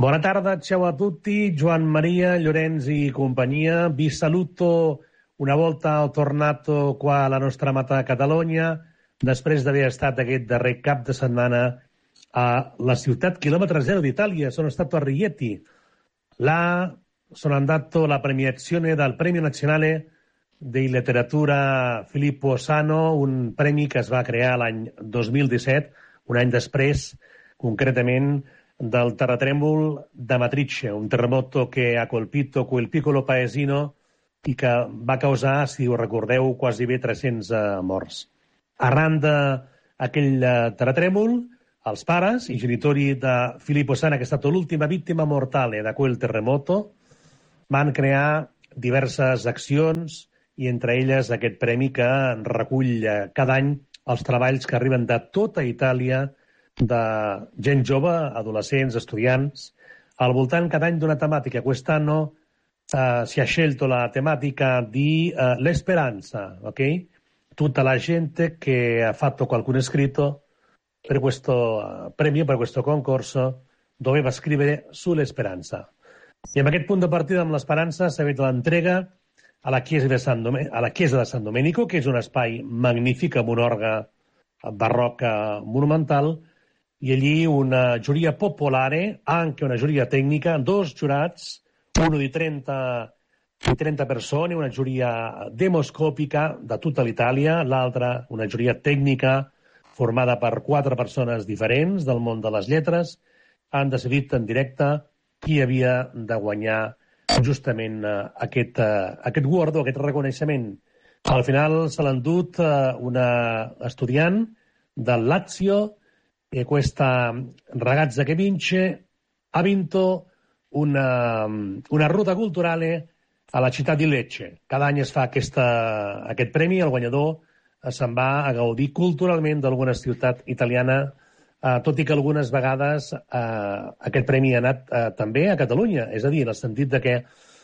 Buona tarda, ciao a tutti, Joan Maria, Llorenç i compagnia. Vi saluto una volta ho tornato qua a la nostra amata Catalunya, després d'haver estat aquest darrer cap de setmana a la ciutat quilòmetre zero d'Itàlia. Sono stato a Rieti. Là sono andato alla premiazione del Premio Nazionale di Letteratura Filippo Sano, un premi que es va crear l'any 2017, un any després, concretament, del terratrèmol de Matrice, un terremoto que ha colpito quel piccolo paesino i que va causar, si ho recordeu, quasi bé 300 morts. Arran d'aquell terratrèmol, els pares i genitori de Filippo Sana, que è stato l'ultima vittima mortale de quel terremoto, van crear diverses accions i entre elles aquest premi que recull cada any els treballs que arriben de tota Itàlia, de gent jove, adolescents, estudiants, al voltant cada any d'una temàtica. Quest'anno si ha scelto la tematica di l'esperanza, ok? Tutta la gente che ha fatto qualcuno scritto per questo premio, per questo concorso, doveva scrivere sull'esperanza. I amb aquest punt de partida amb l'esperança s'ha fet l'entrega a la chiesa de San Domenico, que és un espai magnífic amb un orgue barroc monumental, i allí una giuria popolare, anche una giuria tecnica, dos giurats, uno di 30 persone, una giuria demoscopica da tutta l'Itàlia, l'altra una giuria tècnica formada per 4 persones diferents del món de les lletres, han decidit en directe qui havia de guanyar justament aquest guardó, aquest reconeixement. Al final se l'ha endut una estudiant del Lazio, e questa ragazza che vince ha vinto una ruta culturale a la città di Lecce. Cada any es fa aquest premi, el guanyador se'n va a gaudir culturalment d'alguna ciutat italiana, tot i que algunes vegades aquest premi ha anat també a Catalunya, és a dir, en el sentit de que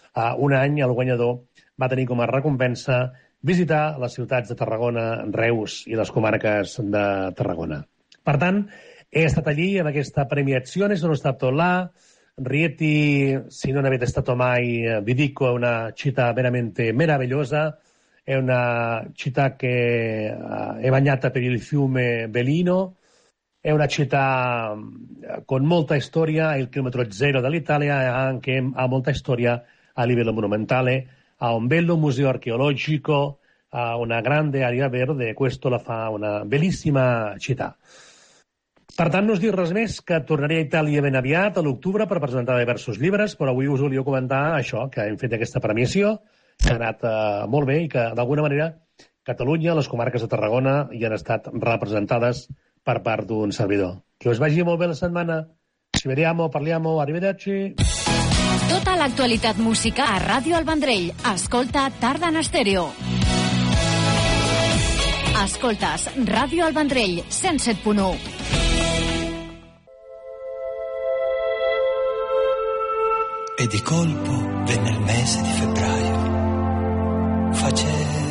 un any el guanyador va tenir com a recompensa visitar les ciutats de Tarragona, Reus i les comarques de Tarragona. Per tant, he estat allí en aquesta premiazione, sono stato là. Rieti, se non avete stato mai, vi dico, è una città veramente meravigliosa, è una città che è bagnata per il fiume Velino, è una città con molta storia, il chilometro zero dall'Italia, ha molta storia a livello monumentale, ha un bello museo archeologico, ha una grande area verde, questo la fa una bellissima città. Per tant, no us dic res més, que tornaré a Itàlia ben aviat, a l'octubre, per presentar diversos llibres, però avui us volia comentar això, que hem fet aquesta premiació, que ha anat molt bé i que, d'alguna manera, Catalunya, les comarques de Tarragona, hi han estat representades per part d'un servidor. Que us vagi molt bé la setmana. Ci vediamo, parliamo, arrivederci. Tota l'actualitat musical a Ràdio El Vendrell. Escolta Tarda en Estèreo. Ascoltes Ràdio El Vendrell, 107.1. E di colpo venne il mese di febbraio. Faceva